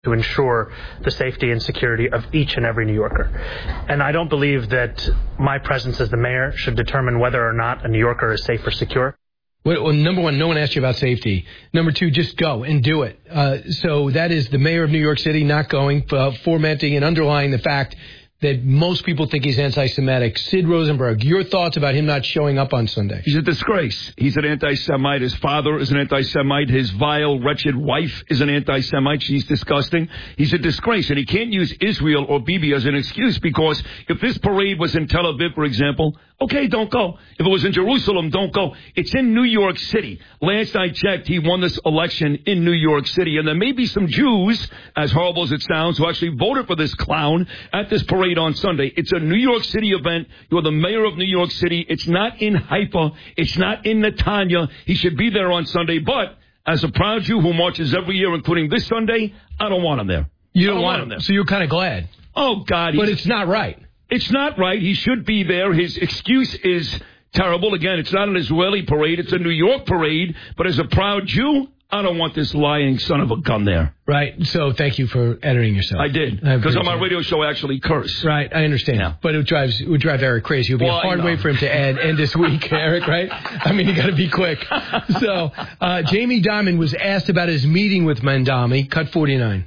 to ensure the safety and security of each and every New Yorker. And I don't believe that my presence as the mayor should determine whether or not a New Yorker is safe or secure. Well, number one, no one asked you about safety. Number two, just go and do it. So that is the mayor of New York City not going, fomenting and underlying the fact that most people think he's anti-Semitic. Sid Rosenberg, your thoughts about him not showing up on Sunday? He's a disgrace. He's an anti-Semite. His father is an anti-Semite. His vile, wretched wife is an anti-Semite. She's disgusting. He's a disgrace, and he can't use Israel or Bibi as an excuse, because if this parade was in Tel Aviv, for example, okay, don't go. If it was in Jerusalem, don't go. It's in New York City. Last I checked, he won this election in New York City, and there may be some Jews, as horrible as it sounds, who actually voted for this clown at this parade on Sunday. It's a New York City event. You're the mayor of New York City. It's not in Haifa. It's not in Netanya. He should be there on Sunday. But as a proud Jew who marches every year, including this Sunday, I don't want him there. You don't want him there. So you're kind of glad. Oh, God. But it's not right. It's not right. He should be there. His excuse is terrible. Again, it's not an Israeli parade. It's a New York parade. But as a proud Jew, I don't want this lying son of a gun there. Right. So thank you for editing yourself. I did. Because on my radio show, I actually curse. Right. I understand. Yeah. But it would drive Eric crazy. It would be a hard way for him to end this week, Eric, right? I mean, you got to be quick. So Jamie Dimon was asked about his meeting with Mamdani. Cut 49.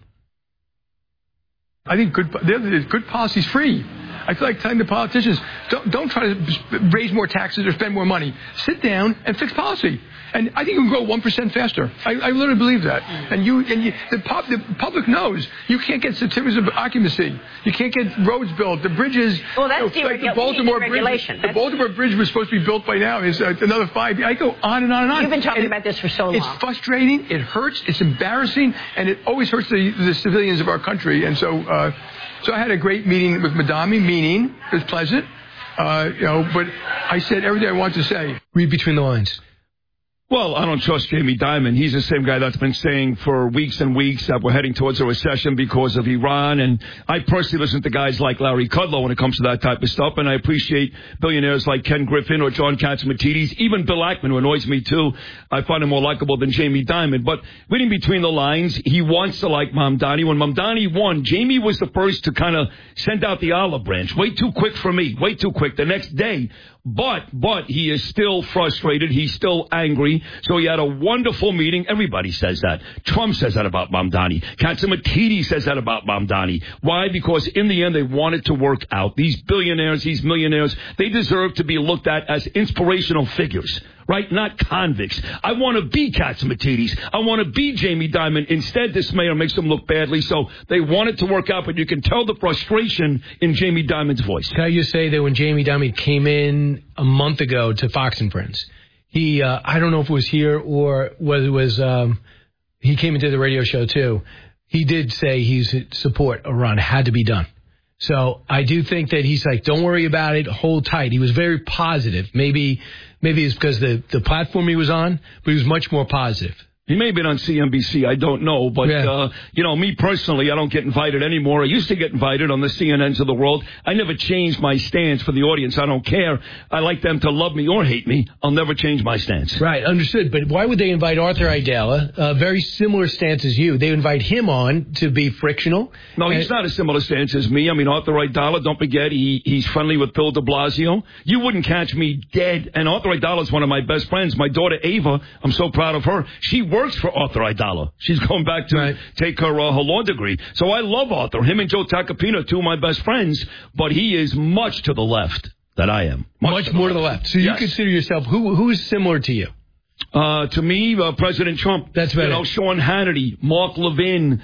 I think good policy is free. I feel like telling the politicians, don't try to raise more taxes or spend more money. Sit down and fix policy. And I think you can grow 1% faster. I literally believe that. And the public knows you can't get certificates of occupancy. You can't get roads built. The bridges. Well, that's like the Baltimore Bridge. The Baltimore Bridge was supposed to be built by now. Is another 5 years. I go on and on and on. You've been talking about this for so long. It's frustrating. It hurts. It's embarrassing, and it always hurts the civilians of our country. And so. So I had a great meeting with Mamdani, meaning it was pleasant, but I said everything I wanted to say. Read between the lines. Well, I don't trust Jamie Dimon. He's the same guy that's been saying for weeks and weeks that we're heading towards a recession because of Iran. And I personally listen to guys like Larry Kudlow when it comes to that type of stuff. And I appreciate billionaires like Ken Griffin or John Catsimatidis, even Bill Ackman, who annoys me too. I find him more likable than Jamie Dimon. But reading between the lines, he wants to like Mamdani. When Mamdani won, Jamie was the first to kind of send out the olive branch. Way too quick for me. Way too quick. The next day. But he is still frustrated. He's still angry. So he had a wonderful meeting. Everybody says that. Trump says that about Mamdani. Catsimatidis says that about Mamdani. Why? Because in the end, they want it to work out. These billionaires, these millionaires, they deserve to be looked at as inspirational figures. Right? Not convicts. I want to be Catsimatidis. I want to be Jamie Dimon. Instead, this mayor makes them look badly. So they want it to work out, but you can tell the frustration in Jamie Dimon's voice. Can I just say that when Jamie Dimon came in a month ago to Fox and Friends, he, I don't know if it was here or whether it was, he came into the radio show too. He did say he's support Iran. It had to be done. So I do think that he's like, don't worry about it, hold tight. He was very positive. Maybe it's because the platform he was on, but he was much more positive. He may have been on CNBC, I don't know. But, me personally, I don't get invited anymore. I used to get invited on the CNNs of the world. I never changed my stance for the audience. I don't care. I like them to love me or hate me. I'll never change my stance. Right, understood. But why would they invite Arthur Aidala, very similar stance as you? They invite him on to be frictional. No, he's not a similar stance as me. I mean, Arthur Aidala, don't forget, he's friendly with Bill de Blasio. You wouldn't catch me dead. And Arthur Aidala is one of my best friends. My daughter, Ava, I'm so proud of her. She works for Arthur Aidala. She's going back to take her law degree. So I love Arthur. Him and Joe Tacopina, two of my best friends, but he is much to the left than I am. Much more to the left. So you consider yourself, who is similar to you? To me, President Trump. That's better. Sean Hannity, Mark Levin,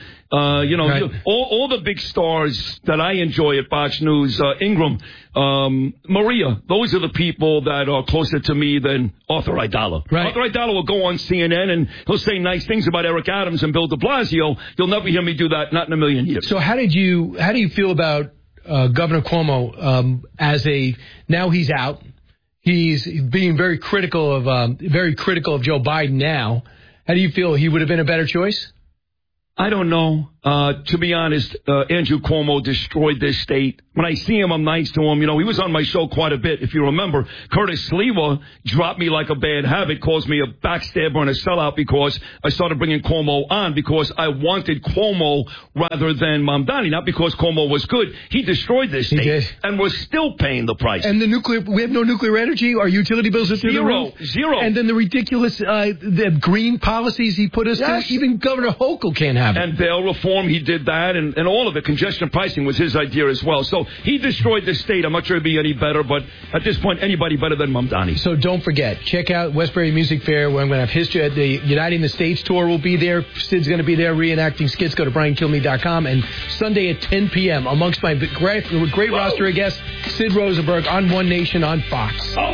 all the big stars that I enjoy at Fox News, Ingram, Maria. Those are the people that are closer to me than Arthur Aidala. Right. Arthur Aidala will go on CNN and he'll say nice things about Eric Adams and Bill de Blasio. You'll never hear me do that, not in a million years. So how do you feel about Governor Cuomo now he's out? He's being very critical of Joe Biden now. How do you feel? He would have been a better choice? I don't know. To be honest, Andrew Cuomo destroyed this state. When I see him, I'm nice to him. You know, he was on my show quite a bit. If you remember, Curtis Sliwa dropped me like a bad habit, calls me a backstabber and a sellout because I started bringing Cuomo on because I wanted Cuomo rather than Mamdani, not because Cuomo was good. He destroyed this state and we're still paying the price. And we have no nuclear energy. Our utility bills are through the roof. Zero. And then the ridiculous the green policies he put us to. Even Governor Hochul can't have it. And bail reform, he did that, and all of it. Congestion pricing was his idea as well. So he destroyed the state. I'm not sure it'd be any better, but at this point, anybody better than Mamdani. So don't forget, check out Westbury Music Fair. We're going to have history. The Uniting the States tour will be there. Sid's going to be there reenacting skits. Go to BrianKilmeade.com. And Sunday at 10 p.m., amongst my great roster of guests, Sid Rosenberg on One Nation on Fox.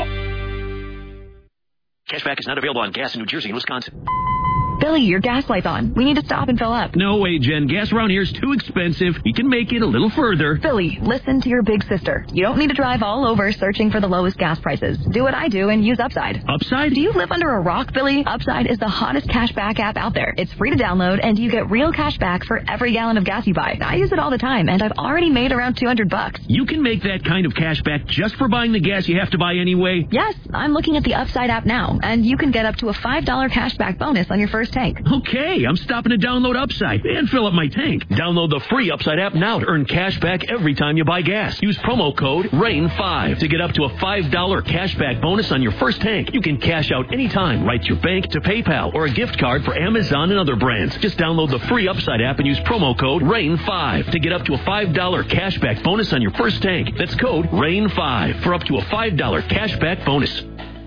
Cashback is not available on gas in New Jersey and Wisconsin. Billy, your gas light's on. We need to stop and fill up. No way, Jen. Gas around here is too expensive. We can make it a little further. Billy, listen to your big sister. You don't need to drive all over searching for the lowest gas prices. Do what I do and use Upside. Upside? Do you live under a rock, Billy? Upside is the hottest cashback app out there. It's free to download, and you get real cash back for every gallon of gas you buy. I use it all the time, and I've already made around $200. You can make that kind of cash back just for buying the gas you have to buy anyway? Yes, I'm looking at the Upside app now, and you can get up to a $5 cashback bonus on your first tank. Okay, I'm stopping to download Upside and fill up my tank. Download the free Upside app now to earn cash back every time you buy gas. Use promo code RAIN5 to get up to a $5 cash back bonus on your first tank. You can cash out anytime right to your bank, to PayPal, or a gift card for Amazon and other brands. Just download the free Upside app and use promo code RAIN5 to get up to a $5 cash back bonus on your first tank. That's code RAIN5 for up to a $5 cash back bonus.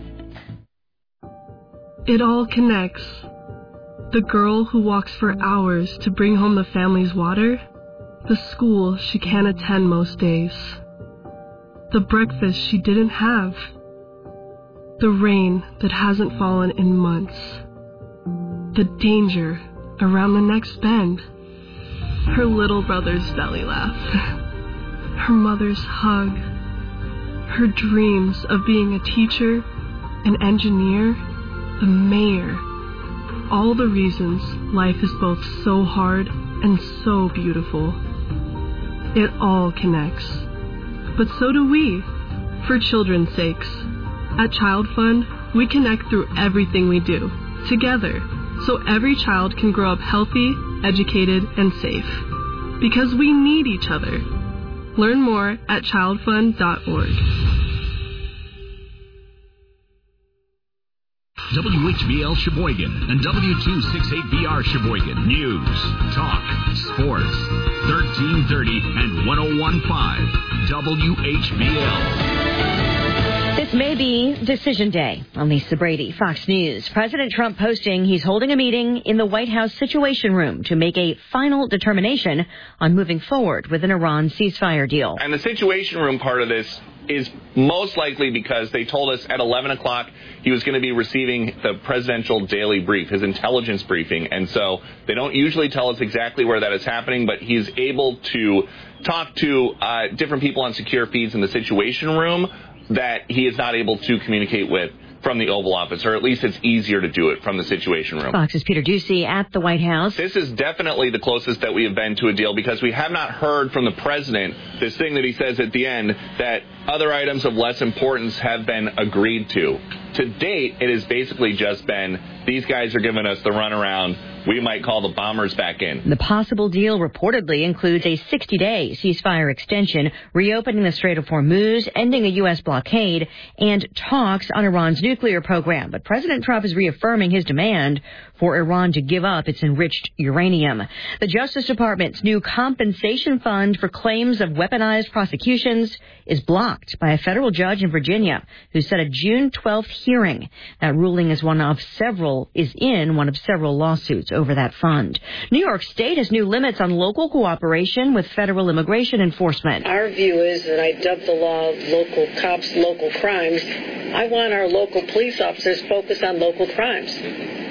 It all connects. The girl who walks for hours to bring home the family's water, the school she can't attend most days, the breakfast she didn't have, the rain that hasn't fallen in months, the danger around the next bend, her little brother's belly laugh, her mother's hug, her dreams of being a teacher, an engineer, the mayor. All the reasons life is both so hard and so beautiful. It all connects. But so do we, for children's sakes. At Child Fund, we connect through everything we do, together, so every child can grow up healthy, educated, and safe. Because we need each other. Learn more at childfund.org. WHBL Sheboygan and W268BR Sheboygan. News, talk, sports. 1330 and 101.5 WHBL. This may be Decision Day. I'm Lisa Brady, Fox News. President Trump posting he's holding a meeting in the White House Situation Room to make a final determination on moving forward with an Iran ceasefire deal. And the Situation Room part of this is most likely because they told us at 11 o'clock he was going to be receiving the presidential daily brief, his intelligence briefing. And so they don't usually tell us exactly where that is happening, but he's able to talk to different people on secure feeds in the Situation Room that he is not able to communicate with from the Oval Office, or at least it's easier to do it from the Situation Room. Fox's Peter Doocy at the White House. This is definitely the closest that we have been to a deal because we have not heard from the president this thing that he says at the end that other items of less importance have been agreed to. To date, it has basically just been these guys are giving us the runaround. We might call the bombers back in. The possible deal reportedly includes a 60-day ceasefire extension, reopening the Strait of Hormuz, ending a U.S. blockade, and talks on Iran's nuclear program. But President Trump is reaffirming his demand for Iran to give up its enriched uranium. The Justice Department's new compensation fund for claims of weaponized prosecutions is blocked by a federal judge in Virginia who set a June 12th hearing. That ruling is in one of several lawsuits over that fund. New York State has new limits on local cooperation with federal immigration enforcement. Our view is, and I dub the law local cops, local crimes, I want our local police officers focused on local crimes.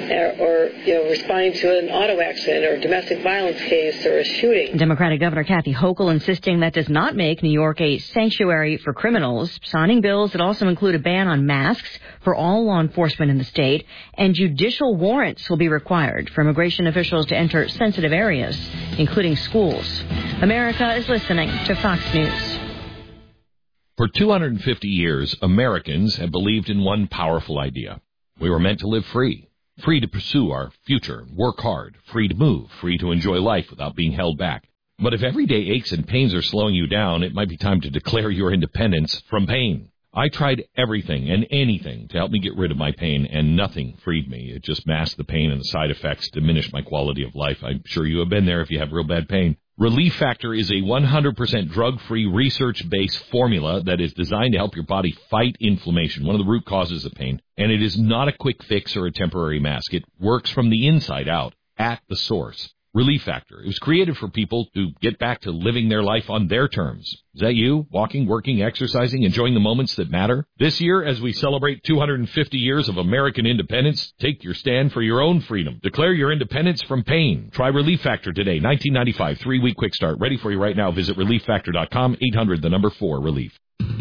or responding to an auto accident or a domestic violence case or a shooting. Democratic Governor Kathy Hochul insisting that does not make New York a sanctuary for criminals, signing bills that also include a ban on masks for all law enforcement in the state, and judicial warrants will be required for immigration officials to enter sensitive areas, including schools. America is listening to Fox News. For 250 years, Americans have believed in one powerful idea. We were meant to live free. Free to pursue our future, work hard, free to move, free to enjoy life without being held back. But if everyday aches and pains are slowing you down, it might be time to declare your independence from pain. I tried everything and anything to help me get rid of my pain, and nothing freed me. It just masked the pain, and the side effects diminished my quality of life. I'm sure you have been there if you have real bad pain. Relief Factor is a 100% drug-free, research-based formula that is designed to help your body fight inflammation, one of the root causes of pain. And it is not a quick fix or a temporary mask. It works from the inside out, at the source. Relief Factor. It was created for people to get back to living their life on their terms. Is that you? Walking, working, exercising, enjoying the moments that matter? This year, as we celebrate 250 years of American independence, take your stand for your own freedom. Declare your independence from pain. Try Relief Factor today. 1995, 3-week quick start. Ready for you right now. Visit ReliefFactor.com, 800-4-RELIEF.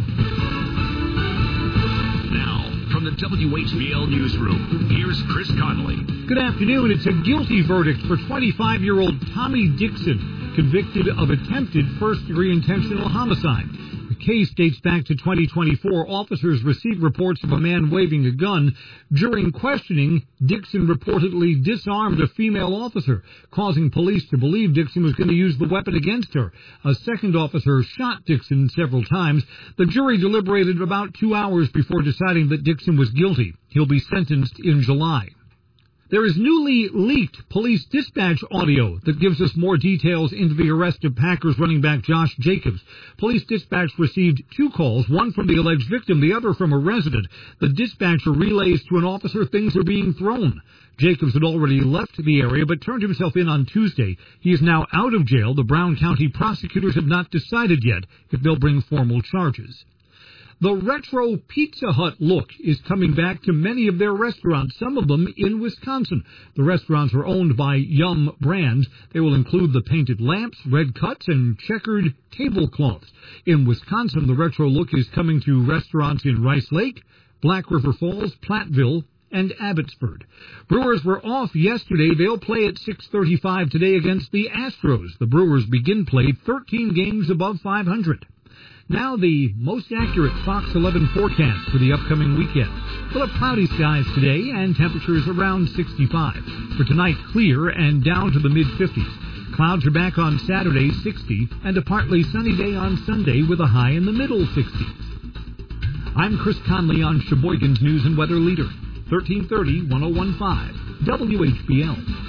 From the WHBL Newsroom, here's Chris Conley. Good afternoon. It's a guilty verdict for 25-year-old Tommy Dixon, convicted of attempted first-degree intentional homicide. The case dates back to 2024. Officers received reports of a man waving a gun. During questioning, Dixon reportedly disarmed a female officer, causing police to believe Dixon was going to use the weapon against her. A second officer shot Dixon several times. The jury deliberated about 2 hours before deciding that Dixon was guilty. He'll be sentenced in July. There is newly leaked police dispatch audio that gives us more details into the arrest of Packers running back Josh Jacobs. Police dispatch received 2 calls, one from the alleged victim, the other from a resident. The dispatcher relays to an officer things are being thrown. Jacobs had already left the area but turned himself in on Tuesday. He is now out of jail. The Brown County prosecutors have not decided yet if they'll bring formal charges. The retro Pizza Hut look is coming back to many of their restaurants, some of them in Wisconsin. The restaurants are owned by Yum Brands. They will include the painted lamps, red cuts, and checkered tablecloths. In Wisconsin, the retro look is coming to restaurants in Rice Lake, Black River Falls, Platteville, and Abbotsford. Brewers were off yesterday. They'll play at 6:35 today against the Astros. The Brewers begin play 13 games above 500. Now the most accurate Fox 11 forecast for the upcoming weekend. We'll have cloudy skies today and temperatures around 65. For tonight, clear and down to the mid-50s. Clouds are back on Saturday, 60, and a partly sunny day on Sunday with a high in the middle 60s. I'm Chris Conley on Sheboygan's News and Weather Leader, 1330 1015 WHBL.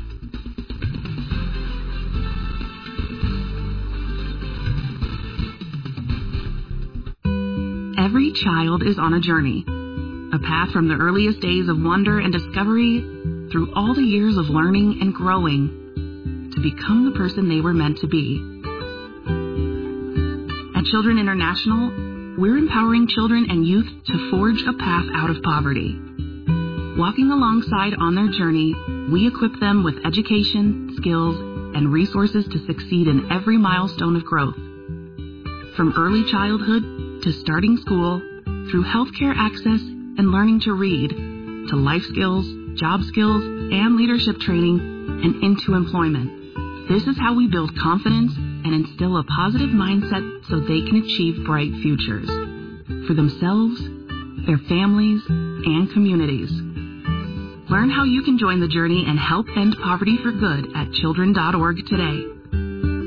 Every child is on a journey, a path from the earliest days of wonder and discovery through all the years of learning and growing to become the person they were meant to be. At Children International, we're empowering children and youth to forge a path out of poverty. Walking alongside on their journey, we equip them with education, skills, and resources to succeed in every milestone of growth. From early childhood to starting school, through healthcare access and learning to read, to life skills, job skills, and leadership training, and into employment. This is how we build confidence and instill a positive mindset so they can achieve bright futures for themselves, their families, and communities. Learn how you can join the journey and help end poverty for good at children.org today.